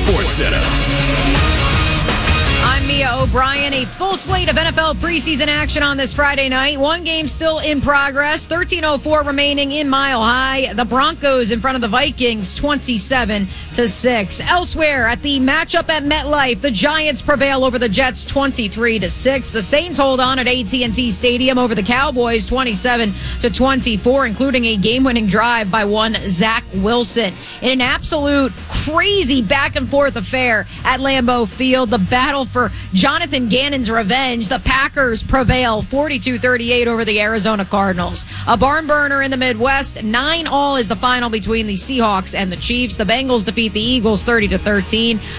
SportsCenter. I'm Mia O'Brien. A full slate of NFL preseason action on this Friday night. One game still in progress. 13:04 remaining in Mile High. The Broncos in front of the Vikings, 27-6. Elsewhere at the matchup at MetLife, the Giants prevail over the Jets, 23-6. The Saints hold on at AT&T Stadium over the Cowboys, 27-24, including a game-winning drive by one Zach Wilson. In an absolute crazy back-and-forth affair at Lambeau Field, the battle for Jonathan Gannon's revenge, the Packers prevail 42-38 over the Arizona Cardinals. A barn burner in the Midwest. 9-all is the final between the Seahawks and the Chiefs. The Bengals defeat the Eagles 30-13.